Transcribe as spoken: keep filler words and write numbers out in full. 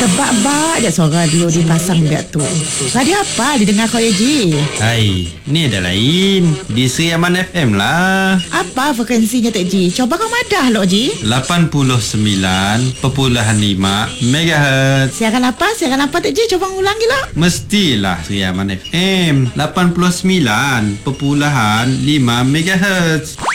Tebak-bak je suara radio dipasang biar tu. Radio apa didengar kau ya Ji? Hai, ni ada lain. Di Sri Aman F M lah. Apa frekuensinya Tok Ji? Coba kau madah lo Ji. lapan puluh sembilan perpuluhan lima megahertz. Siaran apa? Siaran apa Tok Ji? Coba ulang gila. Mestilah Sri Aman F M lapan puluh sembilan perpuluhan lima megahertz.